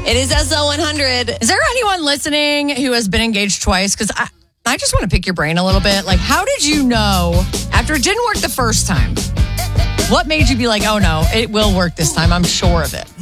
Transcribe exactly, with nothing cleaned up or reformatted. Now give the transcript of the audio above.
It is S L one hundred. Is there anyone listening who has been engaged twice? Because I, I just want to pick your brain a little bit. Like, how did you know after it didn't work the first time? What made you be like, oh no, it will work this time? I'm sure of it.